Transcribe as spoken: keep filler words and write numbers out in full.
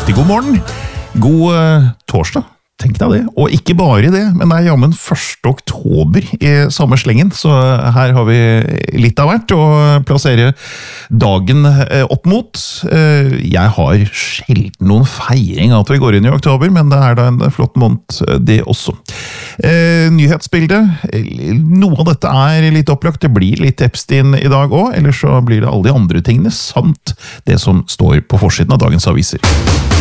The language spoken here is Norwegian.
riktig god morgen. God uh, torsdag, tenk deg det. Og ikke bare det, men det er jammen første oktober i samme slengen, så her har vi litt av hvert å plassere dagen uh, opp mot. Uh, jeg har sjelden noen feiring at vi går inn i oktober, men det er da en flott måned uh, det også. Uh, nyhetsbildet, noe av dette er litt opplagt, det blir litt Epstein i dag også, eller så blir det alle de andre tingene, samt det som står på forsiden av dagens aviser.